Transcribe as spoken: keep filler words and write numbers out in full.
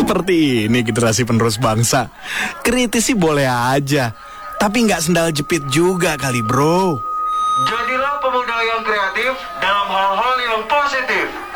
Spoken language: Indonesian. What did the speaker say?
Seperti ini generasi penerus bangsa. Kritis sih boleh aja, tapi nggak sendal jepit juga kali bro. Jadilah pemuda yang kreatif dalam hal-hal yang positif.